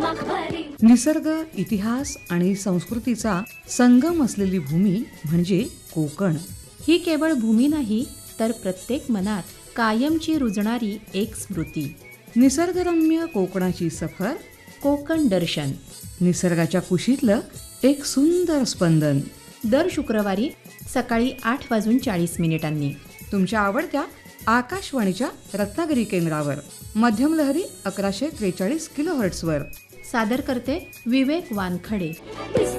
निसर्ग, इतिहास आणि संस्कृतीचा संगम असलेली भूमी म्हणजे कोकण. ही केवळ भूमी नाही तर प्रत्येक मनात कायमची रुजणारी एक स्मृती. निसर्गरम्य कोकणाची सफर, कोकण दर्शन. निसर्गाच्या कुशीतलं एक सुंदर स्पंदन. दर शुक्रवारी सकाळी 8:40 तुमच्या आवडत्या आकाशवाणीच्या रत्नागिरी केंद्रावर मध्यम लहरी 1143 किलोहर्ट्झवर. सादर करते विवेक वानखडे.